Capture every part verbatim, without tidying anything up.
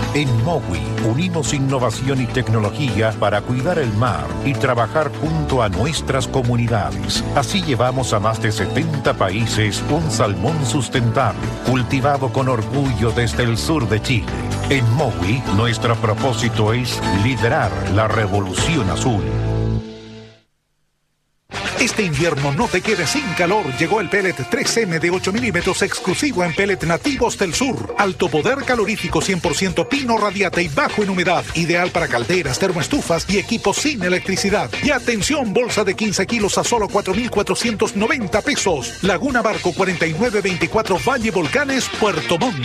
En Mowi unimos innovación y tecnología para cuidar el mar y trabajar junto a nuestras comunidades. Así llevamos a más de setenta países un salmón sustentable, cultivado con orgullo desde el sur de Chile. En Mowi, nuestro propósito es liderar la revolución azul. Este invierno no te quedes sin calor. Llegó el pellet tres eme de ocho milímetros exclusivo en pellet nativos del sur. Alto poder calorífico, cien por ciento pino radiata y bajo en humedad. Ideal para calderas, termoestufas y equipos sin electricidad. Y atención, bolsa de quince kilos a solo cuatro mil cuatrocientos noventa pesos. Laguna Barco cuarenta y nueve veinticuatro Valle Volcanes, Puerto Montt.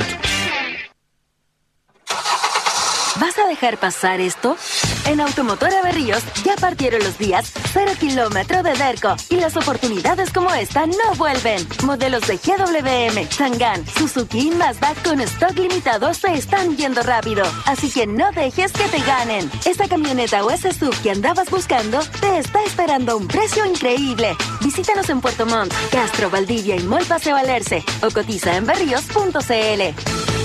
¿Vas a dejar pasar esto? En Automotora Berríos ya partieron los días cero kilómetro de Derco y las oportunidades como esta no vuelven. Modelos de G W M, Chang'an, Suzuki y Mazda con stock limitado se están yendo rápido. Así que no dejes que te ganen. Esa camioneta o ese S U V que andabas buscando te está esperando a un precio increíble. Visítanos en Puerto Montt, Castro, Valdivia y Mall Paseo Alerce o cotiza en berríos punto c l.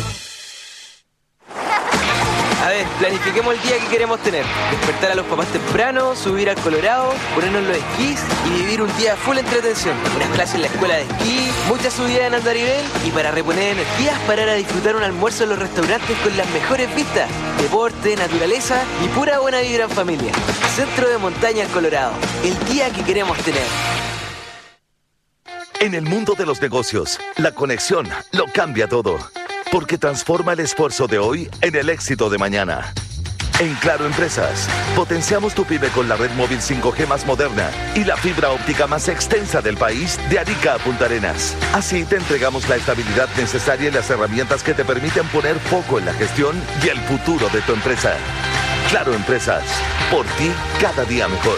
A ver, planifiquemos el día que queremos tener. Despertar a los papás temprano, subir al Colorado, ponernos los esquís y vivir un día full entretención. Unas clases en la escuela de esquí, muchas subidas en andarivel y para reponer energías, parar a disfrutar un almuerzo en los restaurantes con las mejores vistas. Deporte, naturaleza y pura buena vibra en familia. Centro de Montaña el Colorado. El día que queremos tener. En el mundo de los negocios, la conexión lo cambia todo. Porque transforma el esfuerzo de hoy en el éxito de mañana. En Claro Empresas, potenciamos tu pyme con la red móvil cinco G más moderna y la fibra óptica más extensa del país de Arica a Punta Arenas. Así te entregamos la estabilidad necesaria y las herramientas que te permiten poner foco en la gestión y el futuro de tu empresa. Claro Empresas, por ti cada día mejor.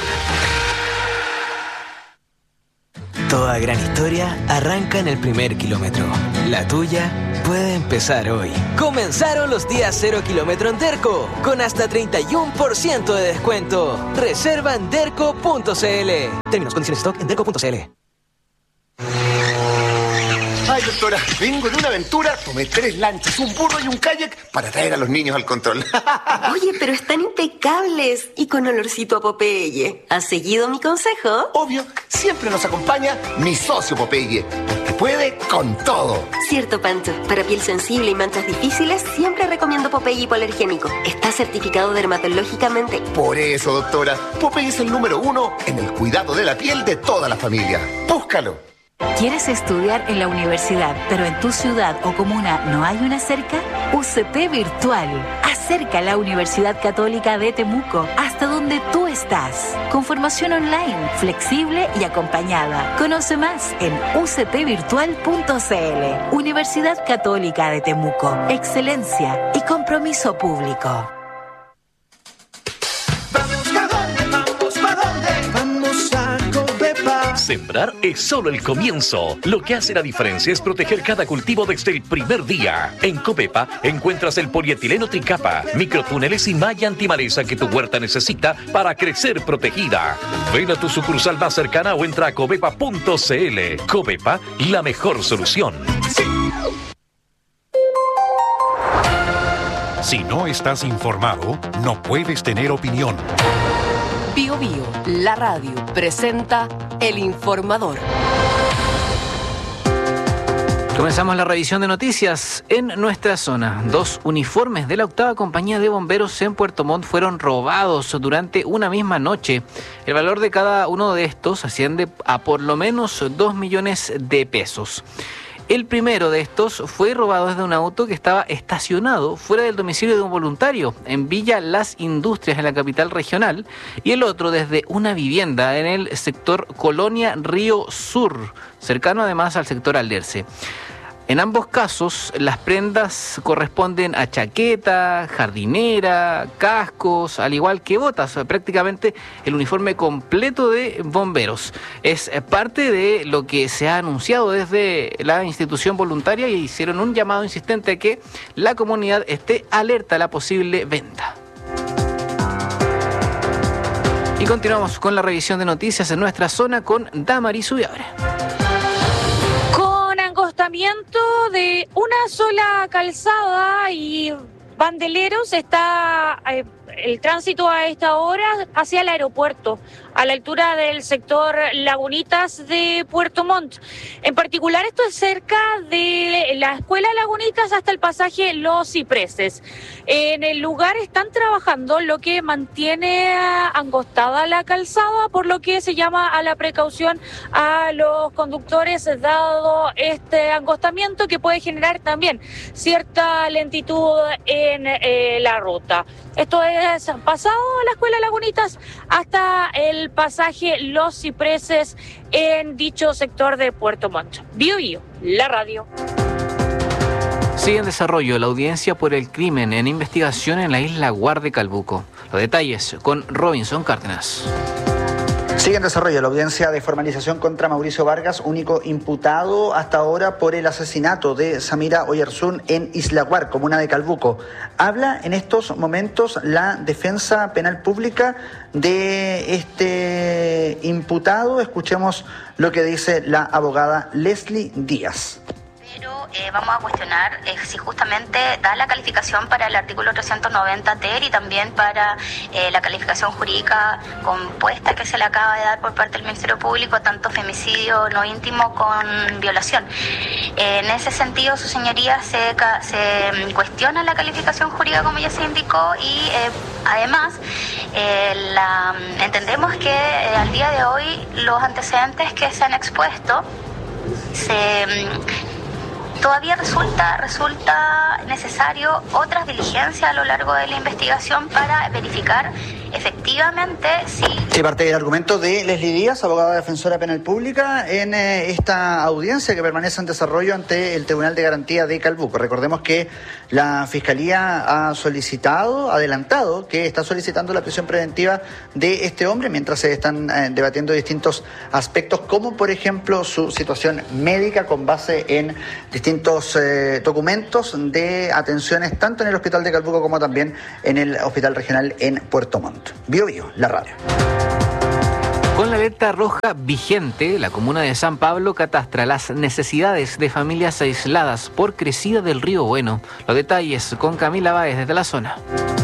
Toda gran historia arranca en el primer kilómetro. La tuya puede empezar hoy. Comenzaron los días cero kilómetro en Derco, con hasta treinta y uno por ciento de descuento. Reserva en derco punto c l. Términos, condiciones, stock en derco punto c l. Ay, doctora, vengo de una aventura, tomé tres lanchas, un burro y un kayak para traer a los niños al control. Oye, pero están impecables y con olorcito a Popeye. ¿Has seguido mi consejo? Obvio, siempre nos acompaña mi socio Popeye, porque puede con todo. Cierto, Pancho. Para piel sensible y manchas difíciles, siempre recomiendo Popeye hipoalergénico. Está certificado dermatológicamente. Por eso, doctora, Popeye es el número uno en el cuidado de la piel de toda la familia. Búscalo. ¿Quieres estudiar en la universidad, pero en tu ciudad o comuna no hay una cerca? U C T Virtual. Acerca a la Universidad Católica de Temuco hasta donde tú estás. Con formación online, flexible y acompañada. Conoce más en u c t virtual punto c l. Universidad Católica de Temuco. Excelencia y compromiso público. Sembrar es solo el comienzo. Lo que hace la diferencia es proteger cada cultivo desde el primer día. En Covepa encuentras el polietileno tricapa, microtúneles y malla antimaleza que tu huerta necesita para crecer protegida. Ven a tu sucursal más cercana o entra a covepa punto c l. Covepa, la mejor solución. Si no estás informado, no puedes tener opinión. Bio Bio, la radio, presenta El Informador. Comenzamos la revisión de noticias en nuestra zona. Dos uniformes de la octava compañía de bomberos en Puerto Montt fueron robados durante una misma noche. El valor de cada uno de estos asciende a por lo menos dos millones de pesos. El primero de estos fue robado desde un auto que estaba estacionado fuera del domicilio de un voluntario en Villa Las Industrias, en la capital regional, y el otro desde una vivienda en el sector Colonia Río Sur, cercano además al sector Alerce. En ambos casos, las prendas corresponden a chaqueta, jardinera, cascos, al igual que botas, prácticamente el uniforme completo de bomberos. Es parte de lo que se ha anunciado desde la institución voluntaria y hicieron un llamado insistente a que la comunidad esté alerta a la posible venta. Y continuamos con la revisión de noticias en nuestra zona con Damaris Ubiabre. Acostamiento de una sola calzada y Bandeleros está eh, el tránsito a esta hora hacia el aeropuerto, a la altura del sector Lagunitas de Puerto Montt. En particular, esto es cerca de la Escuela Lagunitas hasta el pasaje Los Cipreses. En el lugar están trabajando, lo que mantiene angostada la calzada, por lo que se llama a la precaución a los conductores, dado este angostamiento que puede generar también cierta lentitud en eh, la ruta. Esto es pasado la Escuela Lagunitas hasta el pasaje Los Cipreses en dicho sector de Puerto Montt. Bio Bio, la radio. Sigue en desarrollo la audiencia por el crimen en investigación en la isla Guar de Calbuco. Los detalles con Robinson Cárdenas. Sigue en desarrollo la audiencia de formalización contra Mauricio Vargas, único imputado hasta ahora por el asesinato de Samira Oyarzún en Isla Guar, comuna de Calbuco. Habla en estos momentos la defensa penal pública de este imputado. Escuchemos lo que dice la abogada Leslie Díaz. Pero eh, vamos a cuestionar eh, si justamente da la calificación para el artículo trescientos noventa T E R y también para eh, la calificación jurídica compuesta que se le acaba de dar por parte del Ministerio Público, tanto femicidio no íntimo con violación. Eh, en ese sentido, su señoría se, se cuestiona la calificación jurídica, como ya se indicó, y eh, además eh, la, entendemos que eh, al día de hoy los antecedentes que se han expuesto se... Todavía resulta, resulta necesario otras diligencias a lo largo de la investigación para verificar efectivamente si... Sí, parte del argumento de Leslie Díaz, abogada defensora penal pública, en eh, esta audiencia que permanece en desarrollo ante el Tribunal de Garantía de Calbuco. Recordemos que la Fiscalía ha solicitado, adelantado, que está solicitando la prisión preventiva de este hombre mientras se están eh, debatiendo distintos aspectos, como por ejemplo su situación médica con base en distintos eh, documentos de atenciones tanto en el Hospital de Calbuco como también en el Hospital Regional en Puerto Montt. Bio Bio, la radio. Con la alerta roja vigente, la comuna de San Pablo catastra las necesidades de familias aisladas por crecida del río Bueno. Los detalles con Camila Báez desde la zona.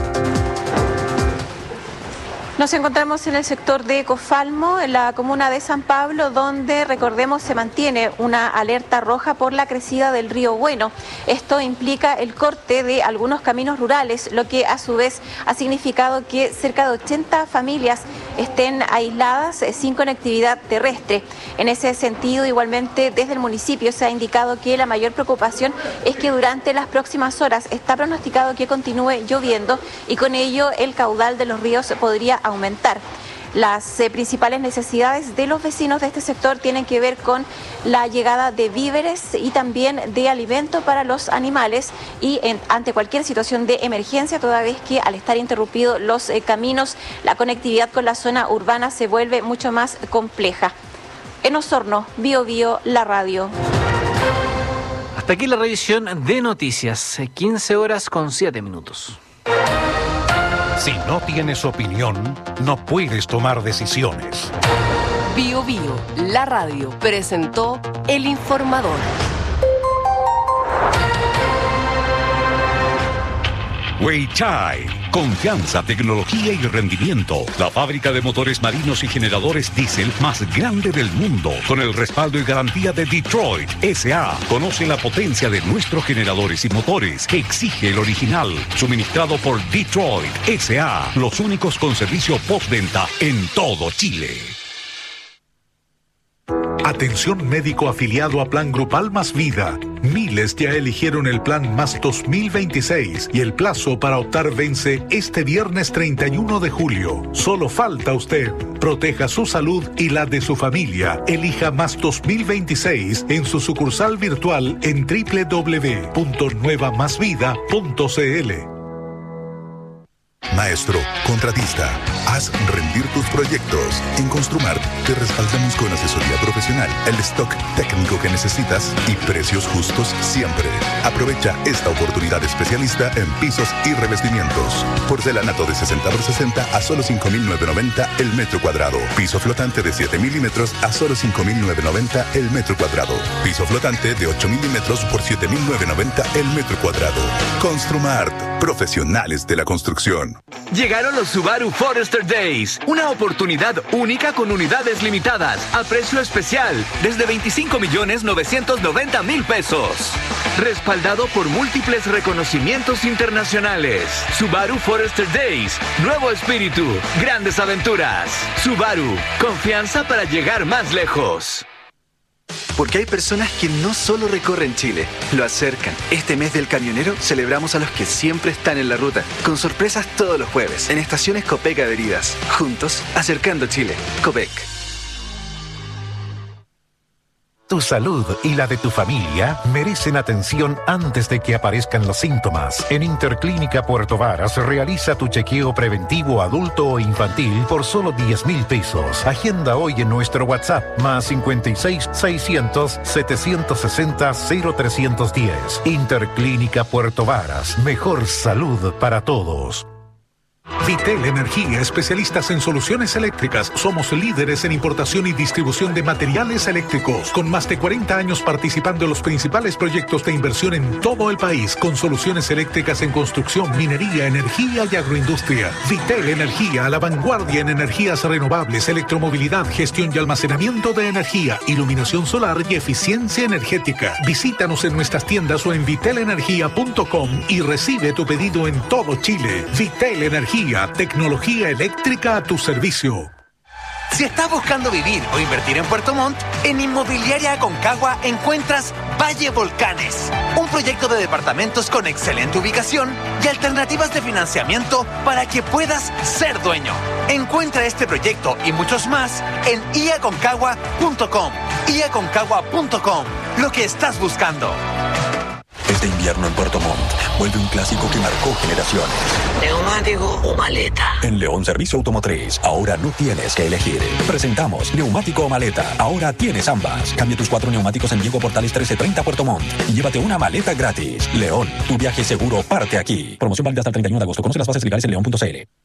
Nos encontramos en el sector de Cofalmo, en la comuna de San Pablo, donde, recordemos, se mantiene una alerta roja por la crecida del río Bueno. Esto implica el corte de algunos caminos rurales, lo que a su vez ha significado que cerca de ochenta familias estén aisladas sin conectividad terrestre. En ese sentido, igualmente, desde el municipio se ha indicado que la mayor preocupación es que durante las próximas horas está pronosticado que continúe lloviendo y con ello el caudal de los ríos podría aumentar. Las eh, principales necesidades de los vecinos de este sector tienen que ver con la llegada de víveres y también de alimento para los animales y en, ante cualquier situación de emergencia, toda vez que al estar interrumpidos los eh, caminos, la conectividad con la zona urbana se vuelve mucho más compleja. En Osorno, Bio Bio, la radio. Hasta aquí la revisión de noticias, quince horas con siete minutos. Si no tienes opinión, no puedes tomar decisiones. Bio Bio, la radio, presentó El Informador. Weichai, confianza, tecnología y rendimiento. La fábrica de motores marinos y generadores diésel más grande del mundo, con el respaldo y garantía de Detroit S A Conoce la potencia de nuestros generadores y motores que exige el original, suministrado por Detroit S A los únicos con servicio postventa en todo Chile. Atención médico afiliado a Plan Grupal Más Vida. Miles ya eligieron el Plan Más dos mil veintiséis y el plazo para optar vence este viernes treinta y uno de julio. Solo falta usted. Proteja su salud y la de su familia. Elija Más dos mil veintiséis en su sucursal virtual en doble u doble u doble u punto nueva más vida punto c l. maestro, contratista, haz rendir tus proyectos. En Construmart te respaldamos con asesoría profesional, el stock técnico que necesitas y precios justos siempre. Aprovecha esta oportunidad especialista en pisos y revestimientos. Porcelanato de sesenta por sesenta a solo cinco mil novecientos noventa el metro cuadrado. Piso flotante de siete milímetros a solo cinco mil novecientos noventa el metro cuadrado. Piso flotante de ocho milímetros por siete mil novecientos noventa el metro cuadrado. Construmart, profesionales de la construcción. Llegaron los Subaru Forester Days, una oportunidad única con unidades limitadas, a precio especial, desde veinticinco millones novecientos noventa mil pesos. Respaldado por múltiples reconocimientos internacionales. Subaru Forester Days, nuevo espíritu, grandes aventuras. Subaru, confianza para llegar más lejos. Porque hay personas que no solo recorren Chile, lo acercan. Este mes del camionero celebramos a los que siempre están en la ruta, con sorpresas todos los jueves, en estaciones Copec adheridas. Juntos, acercando Chile. Copec. Tu salud y la de tu familia merecen atención antes de que aparezcan los síntomas. En Interclínica Puerto Varas realiza tu chequeo preventivo adulto o infantil por solo diez mil pesos. Agenda hoy en nuestro WhatsApp más cincuenta y seis, seiscientos, setecientos sesenta, cero trescientos diez. Interclínica Puerto Varas. Mejor salud para todos. Vitel Energía, especialistas en soluciones eléctricas. Somos líderes en importación y distribución de materiales eléctricos, con más de cuarenta años participando en los principales proyectos de inversión en todo el país, con soluciones eléctricas en construcción, minería, energía y agroindustria. Vitel Energía, a la vanguardia en energías renovables, electromovilidad, gestión y almacenamiento de energía, iluminación solar y eficiencia energética. Visítanos en nuestras tiendas o en vitel energía punto com y recibe tu pedido en todo Chile. Vitel Energía, tecnología eléctrica a tu servicio. Si estás buscando vivir o invertir en Puerto Montt, en Inmobiliaria Aconcagua encuentras Valle Volcanes, un proyecto de departamentos con excelente ubicación y alternativas de financiamiento para que puedas ser dueño. Encuentra este proyecto y muchos más en i aconcagua punto com. i aconcagua punto com, lo que estás buscando. Este invierno en Puerto Montt vuelve un clásico que marcó generaciones. ¿Neumático o maleta? En León Servicio Automotriz, ahora no tienes que elegir. Presentamos neumático o maleta. Ahora tienes ambas. Cambia tus cuatro neumáticos en Diego Portales trece treinta Puerto Montt y llévate una maleta gratis. León, tu viaje seguro parte aquí. Promoción válida hasta el treinta y uno de agosto. Conoce las bases legales en león punto c l.